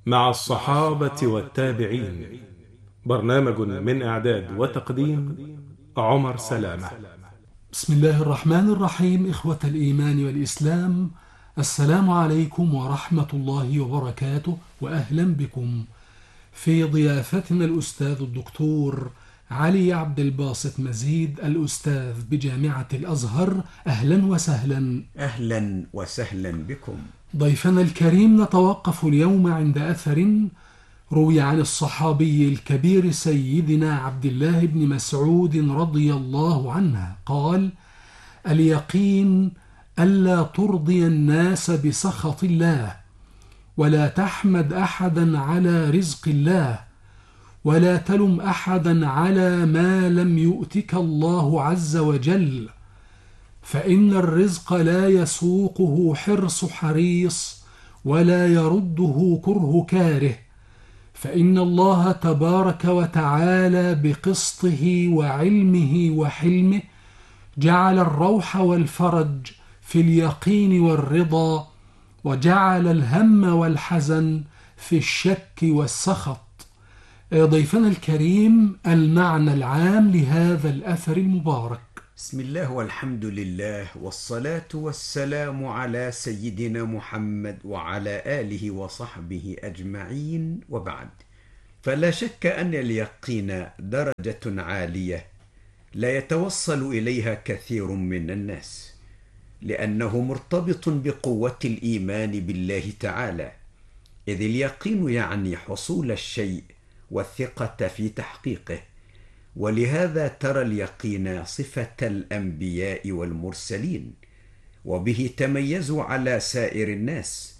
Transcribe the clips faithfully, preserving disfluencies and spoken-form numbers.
مع الصحابة والتابعين. برنامج من إعداد وتقديم عمر سلامة. بسم الله الرحمن الرحيم. إخوة الإيمان والإسلام، السلام عليكم ورحمة الله وبركاته، وأهلا بكم في ضيافتنا الأستاذ الدكتور علي عبد الباسط مزيد، الأستاذ بجامعة الأزهر. أهلا وسهلا. أهلا وسهلا بكم. ضيفنا الكريم، نتوقف اليوم عند أثر روي عن الصحابي الكبير سيدنا عبد الله بن مسعود رضي الله عنه قال: اليقين ألا ترضي الناس بسخط الله، ولا تحمد أحدا على رزق الله، ولا تلم أحدا على ما لم يؤتك الله عز وجل، فإن الرزق لا يسوقه حرص حريص، ولا يرده كره كاره، فإن الله تبارك وتعالى بقسطه وعلمه وحلمه جعل الروح والفرج في اليقين والرضا، وجعل الهم والحزن في الشك والسخط. ضيفنا الكريم، المعنى العام لهذا الأثر المبارك. بسم الله والحمد لله، والصلاة والسلام على سيدنا محمد وعلى آله وصحبه أجمعين، وبعد. فلا شك أن اليقين درجة عالية لا يتوصل إليها كثير من الناس، لأنه مرتبط بقوة الإيمان بالله تعالى، إذ اليقين يعني حصول الشيء والثقة في تحقيقه. ولهذا ترى اليقين صفة الأنبياء والمرسلين، وبه تميزوا على سائر الناس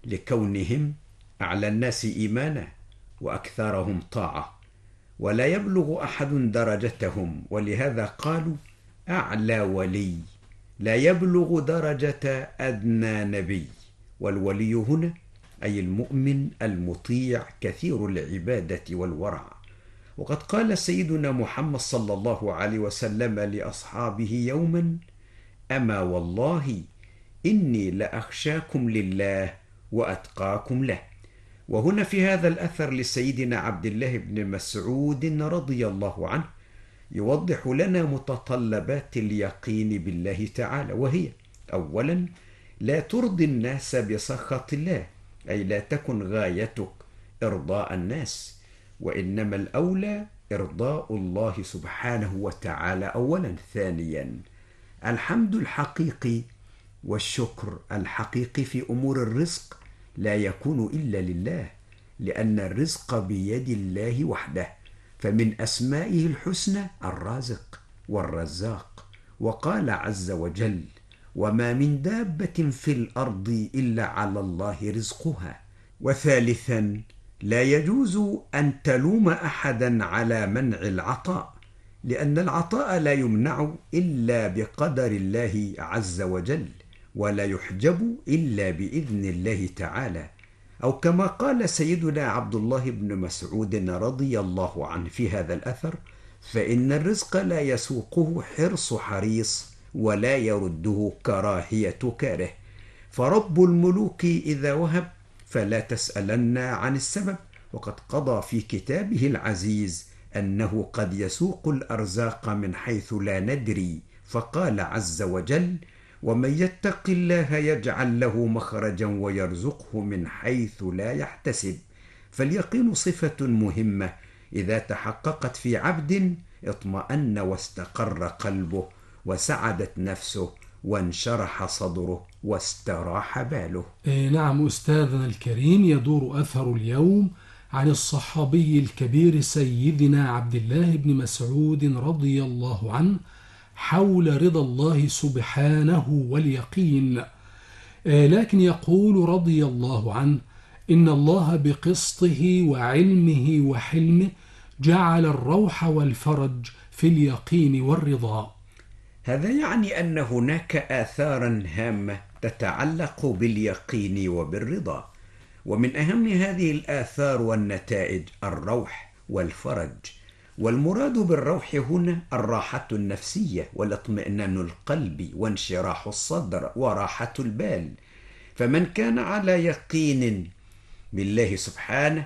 لكونهم أعلى الناس إيمانا وأكثرهم طاعة، ولا يبلغ أحد درجتهم، ولهذا قالوا أعلى ولي لا يبلغ درجة أدنى نبي. والولي هنا أي المؤمن المطيع كثير العبادة والورع. وقد قال سيدنا محمد صلى الله عليه وسلم لأصحابه يوما: أما والله إني لأخشاكم لله وأتقاكم له. وهنا في هذا الأثر لسيدنا عبد الله بن مسعود رضي الله عنه يوضح لنا متطلبات اليقين بالله تعالى، وهي: أولا، لا ترضي الناس بسخط الله، أي لا تكن غايتك إرضاء الناس، وإنما الأولى إرضاء الله سبحانه وتعالى أولا. ثانيا، الحمد الحقيقي والشكر الحقيقي في أمور الرزق لا يكون إلا لله، لأن الرزق بيد الله وحده، فمن أسمائه الحسنى الرازق والرزاق. وقال عز وجل: وما من دابة في الأرض إلا على الله رزقها. وثالثا، لا يجوز أن تلوم أحدا على منع العطاء، لأن العطاء لا يمنع إلا بقدر الله عز وجل، ولا يحجب إلا بإذن الله تعالى. أو كما قال سيدنا عبد الله بن مسعود رضي الله عنه في هذا الأثر: فإن الرزق لا يسوقه حرص حريص، ولا يرده كراهية كاره. فرب الملوك إذا وهب فلا تسألن عن السبب، وقد قضى في كتابه العزيز أنه قد يسوق الأرزاق من حيث لا ندري. فقال عز وجل: ومن يتق الله يجعل له مخرجا ويرزقه من حيث لا يحتسب. فاليقين صفة مهمة إذا تحققت في عبد اطمأن واستقر قلبه، وسعدت نفسه، وانشرح صدره، واستراح باله. إيه نعم أستاذنا الكريم، يدور أثر اليوم عن الصحابي الكبير سيدنا عبد الله بن مسعود رضي الله عنه حول رضا الله سبحانه واليقين. إيه لكن يقول رضي الله عنه: إن الله بقسطه وعلمه وحلمه جعل الروح والفرج في اليقين والرضا. هذا يعني أن هناك آثارا هامة تتعلق باليقين وبالرضا، ومن أهم هذه الآثار والنتائج الروح والفرج. والمراد بالروح هنا الراحة النفسية والاطمئنان القلب وانشراح الصدر وراحة البال. فمن كان على يقين بالله سبحانه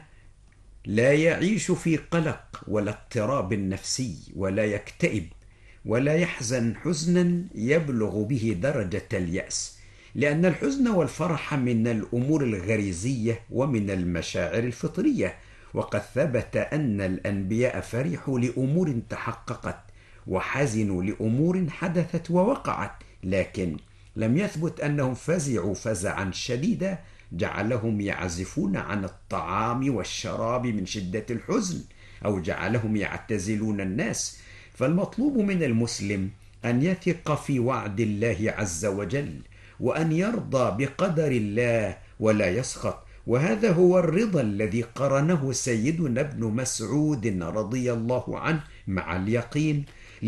لا يعيش في قلق ولا اضطراب نفسي، ولا يكتئب ولا يحزن حزنا يبلغ به درجة اليأس، لأن الحزن والفرح من الأمور الغريزية ومن المشاعر الفطرية، وقد ثبت أن الأنبياء فرحوا لأمور تحققت وحزنوا لأمور حدثت ووقعت، لكن لم يثبت أنهم فزعوا فزعا شديدا جعلهم يعزفون عن الطعام والشراب من شدة الحزن، أو جعلهم يعتزلون الناس. فالمطلوب من المسلم أن يثق في وعد الله عز وجل، وأن يرضى بقدر الله ولا يسخط، وهذا هو الرضا الذي قرنه سيدنا ابن مسعود رضي الله عنه مع اليقين،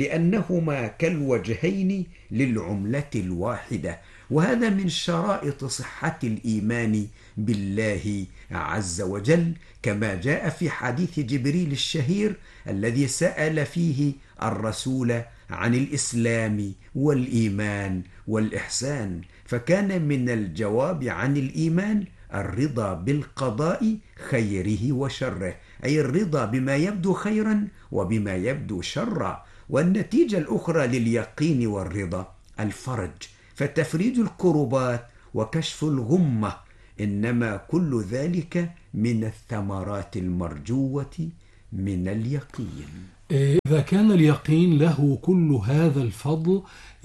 لأنهما كالوجهين للعملة الواحدة، وهذا من شرائط صحة الإيمان بالله عز وجل، كما جاء في حديث جبريل الشهير الذي سأل فيه الرسول عن الإسلام والإيمان والإحسان، فكان من الجواب عن الإيمان الرضا بالقضاء خيره وشره، أي الرضا بما يبدو خيرا وبما يبدو شرا. والنتيجة الأخرى لليقين والرضا الفرج، فتفريج الكربات وكشف الغمة، إنما كل ذلك من الثمرات المرجوة من اليقين. إذا كان اليقين له كل هذا الفضل،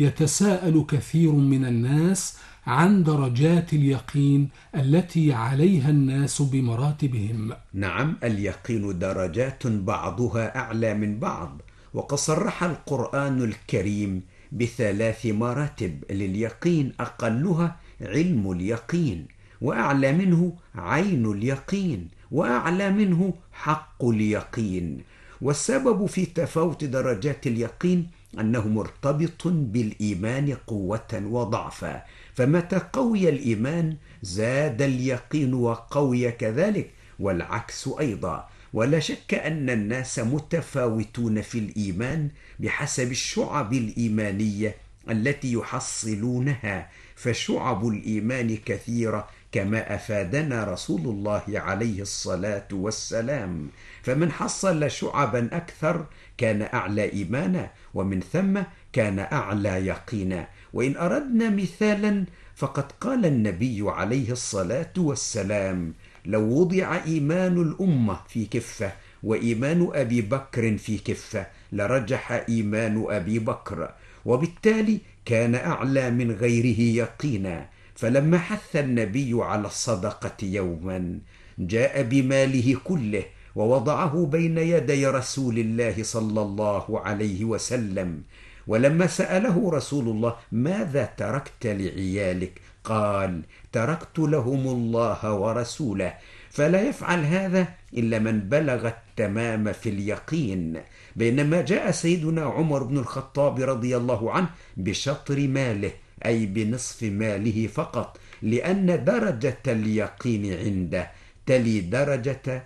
يتساءل كثير من الناس عن درجات اليقين التي عليها الناس بمراتبهم. نعم، اليقين درجات بعضها أعلى من بعض، وقد صرح القرآن الكريم بثلاث مراتب لليقين، أقلها علم اليقين، وأعلى منه عين اليقين، وأعلى منه حق اليقين. والسبب في تفاوت درجات اليقين أنه مرتبط بالإيمان قوة وضعفا، فمتى قوي الإيمان زاد اليقين وقوي كذلك، والعكس أيضا. ولا شك أن الناس متفاوتون في الإيمان بحسب الشعب الإيمانية التي يحصلونها، فشعب الإيمان كثيرة كما أفادنا رسول الله عليه الصلاة والسلام، فمن حصل شعبا أكثر كان أعلى إيمانا، ومن ثم كان أعلى يقينا. وإن أردنا مثالا فقد قال النبي عليه الصلاة والسلام: لو وضع إيمان الأمة في كفة وإيمان أبي بكر في كفة لرجح إيمان أبي بكر، وبالتالي كان أعلى من غيره يقينا. فلما حث النبي على الصدقة يوما جاء بماله كله ووضعه بين يدي رسول الله صلى الله عليه وسلم، ولما سأله رسول الله: ماذا تركت لعيالك؟ قال: تركت لهم الله ورسوله. فلا يفعل هذا إلا من بلغ التمام في اليقين. بينما جاء سيدنا عمر بن الخطاب رضي الله عنه بشطر ماله، أي بنصف ماله فقط، لأن درجة اليقين عنده تلي درجة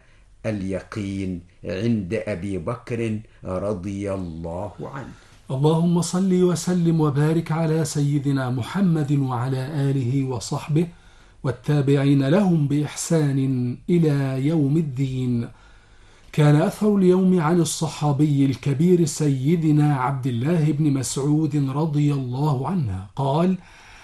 اليقين عند أبي بكر رضي الله عنه. اللهم صل وسلم وبارك على سيدنا محمد وعلى آله وصحبه والتابعين لهم بإحسان إلى يوم الدين. كان أثر اليوم عن الصحابي الكبير سيدنا عبد الله بن مسعود رضي الله عنه قال: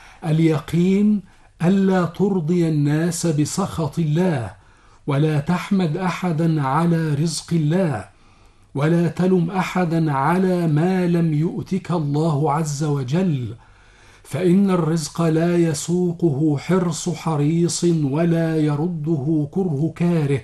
اليقين ألا ترضي الناس بسخط الله، ولا تحمد أحدا على رزق الله، ولا تلم أحدا على ما لم يؤتك الله عز وجل، فإن الرزق لا يسوقه حرص حريص ولا يرده كره كاره،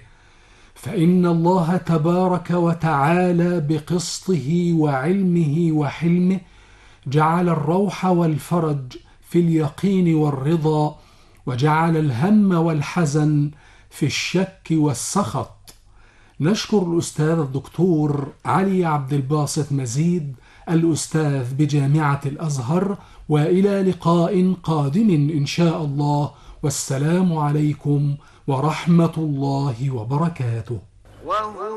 فإن الله تبارك وتعالى بقسطه وعلمه وحلمه جعل الروح والفرج في اليقين والرضا، وجعل الهم والحزن في الشك والسخط. نشكر الأستاذ الدكتور علي عبد الباسط مزيد الأستاذ بجامعة الأزهر، وإلى لقاء قادم إن شاء الله، والسلام عليكم ورحمة الله وبركاته.